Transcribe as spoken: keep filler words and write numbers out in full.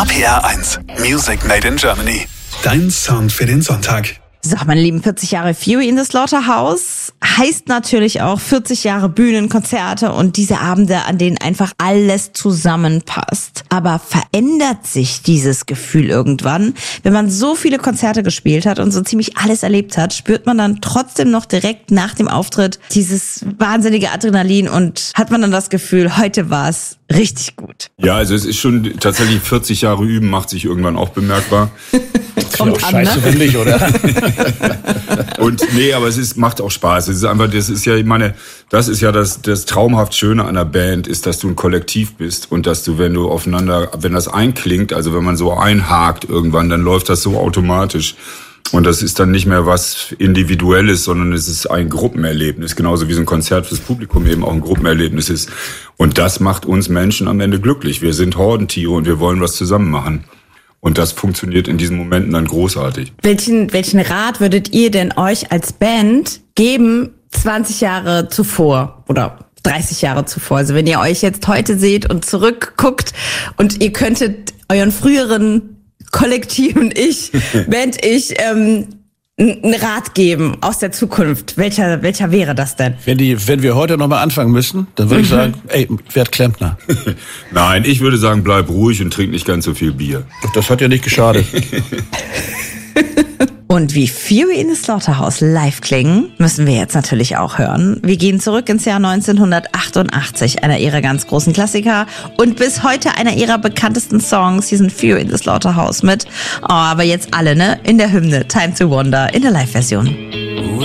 R P R eins. Music made in Germany. Dein Sound für den Sonntag. So, meine lieben, vierzig Jahre Fury in the Slaughterhouse heißt natürlich auch vierzig Jahre Bühnen, Konzerte und diese Abende, an denen einfach alles zusammenpasst. Aber verändert sich dieses Gefühl irgendwann? Wenn man so viele Konzerte gespielt hat und so ziemlich alles erlebt hat, spürt man dann trotzdem noch direkt nach dem Auftritt dieses wahnsinnige Adrenalin und hat man dann das Gefühl, heute war es richtig gut. Ja, also es ist schon tatsächlich vierzig Jahre üben, macht sich irgendwann auch bemerkbar. Kommt auch an, scheiße ne? windig, oder? Und nee, aber es ist, macht auch Spaß. Es ist einfach, das ist ja, ich meine, das ist ja das, das traumhaft Schöne an einer Band, ist, dass du ein Kollektiv bist und dass du, wenn du aufeinander, wenn das einklingt, also wenn man so einhakt irgendwann, dann läuft das so automatisch. Und das ist dann nicht mehr was Individuelles, sondern es ist ein Gruppenerlebnis. Genauso wie so ein Konzert fürs Publikum eben auch ein Gruppenerlebnis ist. Und das macht uns Menschen am Ende glücklich. Wir sind Hordentiere und wir wollen was zusammen machen. Und das funktioniert in diesen Momenten dann großartig. Welchen, welchen Rat würdet ihr denn euch als Band geben, zwanzig Jahre zuvor oder dreißig Jahre zuvor? Also wenn ihr euch jetzt heute seht und zurückguckt und ihr könntet euren früheren kollektiven Ich, Band-Ich, ähm, einen Rat geben aus der Zukunft. Welcher, welcher wäre das denn? Wenn die, wenn wir heute nochmal anfangen müssten, dann würde ich sagen, ey, werd Klempner. Nein, ich würde sagen, bleib ruhig und trink nicht ganz so viel Bier. Das hat ja nicht geschadet. Und wie Fury in the Slaughterhouse live klingen, müssen wir jetzt natürlich auch hören. Wir gehen zurück ins Jahr neunzehnhundertachtundachtzig, einer ihrer ganz großen Klassiker und bis heute einer ihrer bekanntesten Songs. Hier sind Fury in the Slaughterhouse mit, oh, aber jetzt alle, ne? In der Hymne Time to Wonder in der Live-Version.